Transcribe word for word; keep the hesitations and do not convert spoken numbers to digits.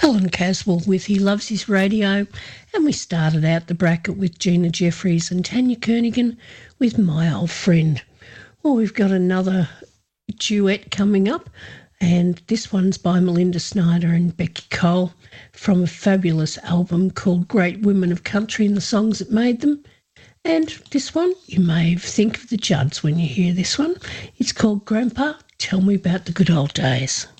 Alan Caswell with He Loves His Radio, and we started out the bracket with Gina Jeffries and Tanya Kernaghan with My Old Friend. Well, we've got another duet coming up, and this one's by Melinda Snyder and Becky Cole from a fabulous album called Great Women of Country and the Songs That Made Them. And this one, you may think of the Judds when you hear this one. It's called Grandpa, Tell Me About the Good Old Days.